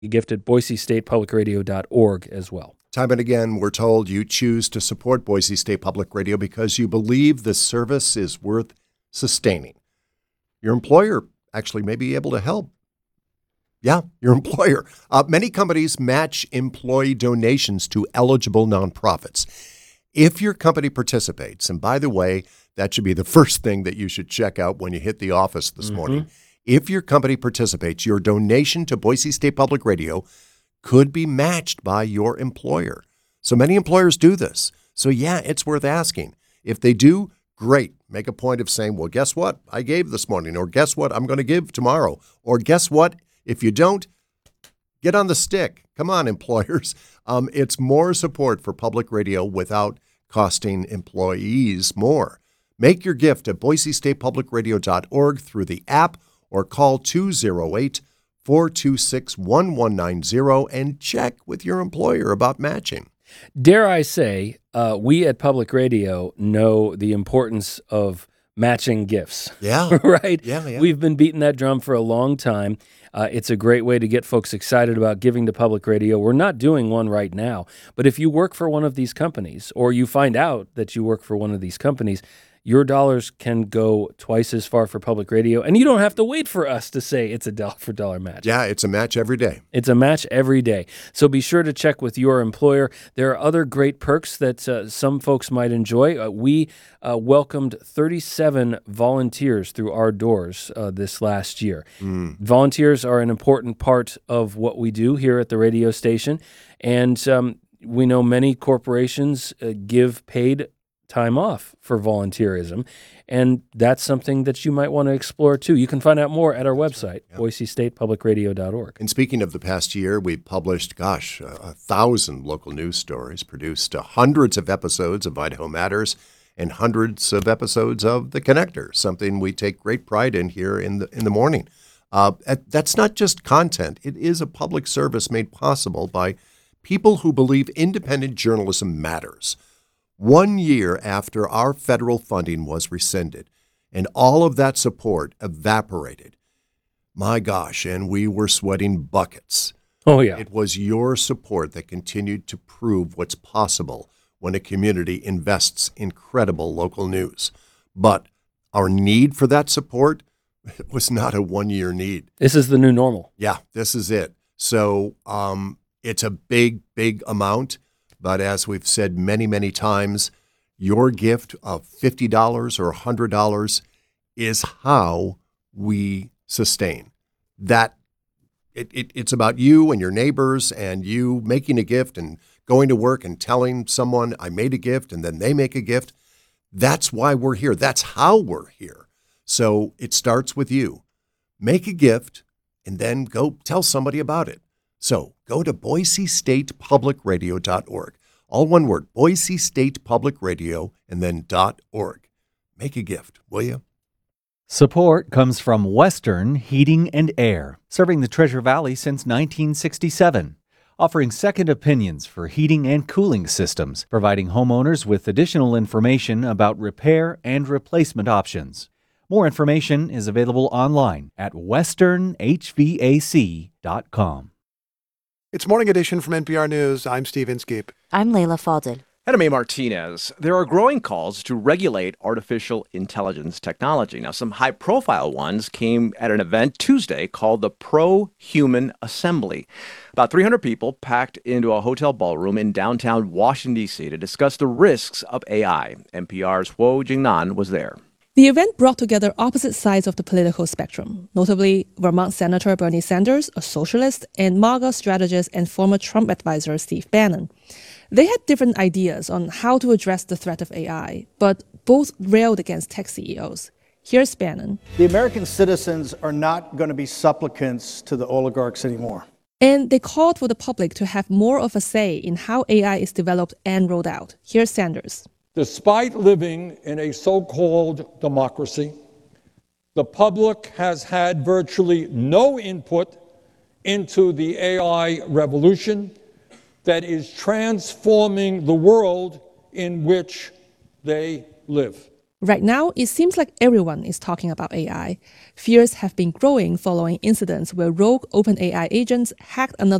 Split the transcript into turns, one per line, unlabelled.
gift at BoiseStatePublicRadio.org as well.
Time and again, we're told you choose to support Boise State Public Radio because you believe the service is worth sustaining. Your employer actually may be able to help. Yeah, your employer. Many companies match employee donations to eligible nonprofits. If your company participates, and by the way, that should be the first thing that you should check out when you hit the office this morning. If your company participates, your donation to Boise State Public Radio could be matched by your employer. So many employers do this. So yeah, it's worth asking. If they do, great. Make a point of saying, well, guess what? I gave this morning, or guess what? I'm going to give tomorrow, or guess what? If you don't, get on the stick. Come on, employers. It's more support for public radio without costing employees more. Make your gift at BoiseStatePublicRadio.org through the app or call 208-426-1190 and check with your employer about matching.
Dare I say, we at Public Radio know the importance of matching gifts.
Yeah.
Right?
Yeah.
We've been beating that drum for a long time. It's a great way to get folks excited about giving to Public Radio. We're not doing one right now, but if you work for one of these companies or you find out that you work for one of these companies, your dollars can go twice as far for Public Radio, and you don't have to wait for us to say it's a dollar-for-dollar match.
Yeah, it's a match every day.
It's a match every day. So be sure to check with your employer. There are other great perks that some folks might enjoy. We welcomed 37 volunteers through our doors this last year. Volunteers are an important part of what we do here at the radio station, and we know many corporations give paid time off for volunteerism, and that's something that you might want to explore too. You can find out more at our website, BoiseStatePublicRadio.org.
And speaking of the past year, we published, 1,000 local news stories, produced hundreds of episodes of Idaho Matters, and hundreds of episodes of The Connector, something we take great pride in here in the morning. That's not just content. It is a public service made possible by people who believe independent journalism matters. 1 year after our federal funding was rescinded and all of that support evaporated, my gosh, and we were sweating buckets.
Oh, yeah.
It was your support that continued to prove what's possible when a community invests in credible local news. But our need for that support was not a one-year need.
This is the new normal.
Yeah, this is it. So it's a big, big amount. But as we've said many, many times, your gift of $50 or $100 is how we sustain. That it's about you and your neighbors and you making a gift and going to work and telling someone, I made a gift, and then they make a gift. That's why we're here. That's how we're here. So it starts with you. Make a gift and then go tell somebody about it. So go to BoiseStatePublicRadio.org. All one word, Boise State Public Radio, and then .org. Make a gift, will you?
Support comes from Western Heating and Air, serving the Treasure Valley since 1967. Offering second opinions for heating and cooling systems, providing homeowners with additional information about repair and replacement options. More information is available online at westernhvac.com.
It's Morning Edition from NPR News. I'm Steve Inskeep.
I'm Layla Fadel.
And I'm A. Martinez. There are growing calls to regulate artificial intelligence technology. Now, some high-profile ones came at an event Tuesday called the Pro-Human Assembly. About 300 people packed into a hotel ballroom in downtown Washington, D.C. to discuss the risks of AI. NPR's Huo Jingnan was there.
The event brought together opposite sides of the political spectrum, notably Vermont Senator Bernie Sanders, a socialist, and MAGA strategist and former Trump advisor Steve Bannon. They had different ideas on how to address the threat of AI, but both railed against tech CEOs. Here's Bannon.
The American citizens are not going to be supplicants to the oligarchs anymore.
And they called for the public to have more of a say in how AI is developed and rolled out. Here's Sanders.
Despite living in a so-called democracy, the public has had virtually no input into the AI revolution that is transforming the world in which they live.
Right now, it seems like everyone is talking about AI. Fears have been growing following incidents where rogue OpenAI agents hacked another